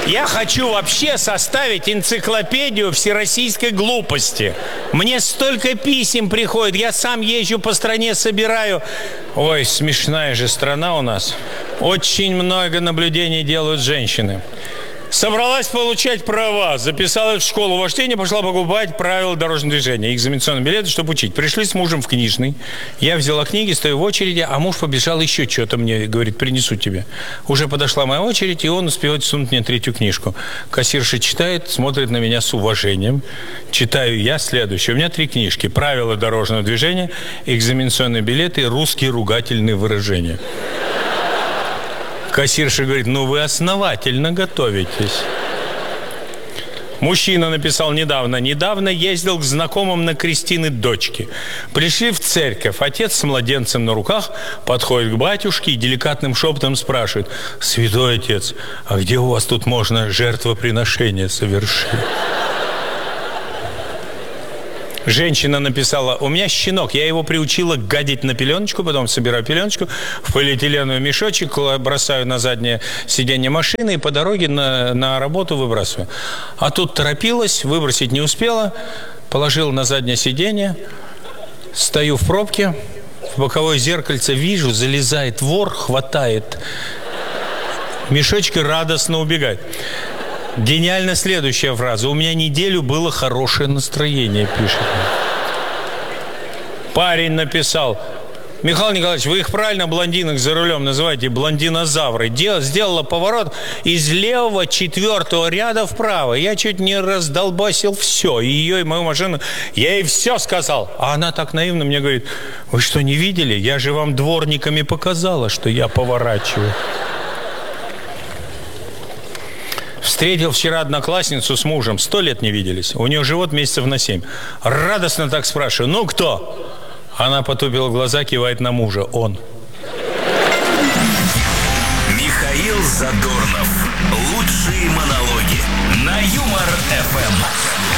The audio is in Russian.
Я хочу вообще составить энциклопедию всероссийской глупости. Мне столько писем приходит, я сам езжу по стране, собираю. Ой, смешная же страна у нас. Очень много наблюдений делают женщины. Собралась получать права, записалась в школу вождения, пошла покупать правила дорожного движения, экзаменационные билеты, чтобы учить. Пришли с мужем в книжный, я взяла книги, стою в очереди, а муж побежал еще что-то мне, говорит, принесу тебе. Уже подошла моя очередь, и он успевает сунуть мне третью книжку. Кассирша читает, смотрит на меня с уважением. Читаю я следующее. У меня 3 книжки. Правила дорожного движения, экзаменационные билеты, русские ругательные выражения. Кассирша говорит, ну вы основательно готовитесь. Мужчина написал недавно ездил к знакомым на крестины дочки. Пришли в церковь, отец с младенцем на руках подходит к батюшке и деликатным шепотом спрашивает, святой отец, а где у вас тут можно жертвоприношение совершить? Женщина написала, у меня щенок, я его приучила гадить на пеленочку, потом собираю пеленочку в полиэтиленовый мешочек, бросаю на заднее сиденье машины и по дороге на работу выбрасываю. А тут торопилась, выбросить не успела, положила на заднее сиденье, стою в пробке, в боковое зеркальце вижу, залезает вор, хватает мешочек и радостно убегает. Гениально следующая фраза. У меня неделю было хорошее настроение, пишет. Парень написал, Михаил Николаевич, вы их правильно блондинок за рулем называете блондинозавры. Сделала поворот из левого 4-го ряда вправо. Я чуть не раздолбасил все. Ее и мою машину. Я ей все сказал. А она так наивно мне говорит, вы что, не видели? Я же вам дворниками показала, что я поворачиваю. Встретил вчера одноклассницу с мужем, 100 лет не виделись. У нее живот месяцев на 7. Радостно так спрашиваю, ну кто? Она потупила глаза, кивает на мужа, он. Михаил Задорнов. Лучшие монологи на Юмор ФМ.